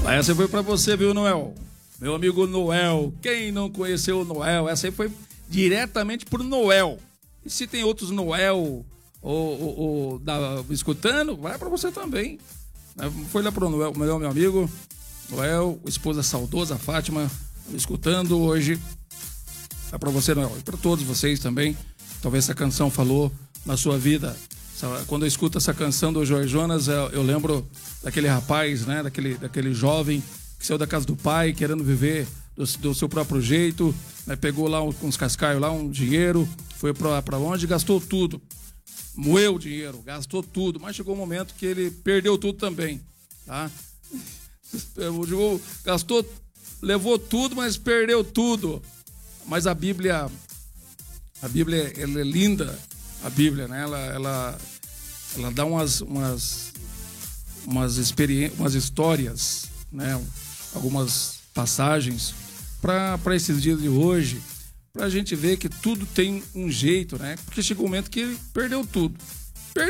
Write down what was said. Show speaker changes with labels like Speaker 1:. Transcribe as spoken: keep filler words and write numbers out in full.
Speaker 1: Essa foi pra você, viu, Noel? Meu amigo Noel. Quem não conheceu o Noel? Essa aí foi diretamente pro Noel. E se tem outros Noel ou, ou, ou da, escutando, vai pra você também. Foi lá pro Noel, meu, meu amigo Noel, esposa saudosa Fátima, escutando hoje. É pra você, Noel, e pra todos vocês também. Talvez essa canção falou na sua vida. Quando eu escuto essa canção do Jorge Jonas, eu lembro daquele rapaz, né? Daquele, daquele jovem que saiu da casa do pai, querendo viver do, do seu próprio jeito, né? Pegou lá uns cascaios, lá um dinheiro, foi pra, pra longe e gastou tudo. Moeu o dinheiro, gastou tudo, mas chegou um momento que ele perdeu tudo também, tá? Gastou, levou tudo, mas perdeu tudo. Mas a Bíblia, a Bíblia, ela é linda, a Bíblia, né? Ela, ela, ela dá umas, umas, umas experiências, umas histórias, né? Algumas passagens para esses dias de hoje, para a gente ver que tudo tem um jeito, né? Porque chegou um momento que ele perdeu tudo.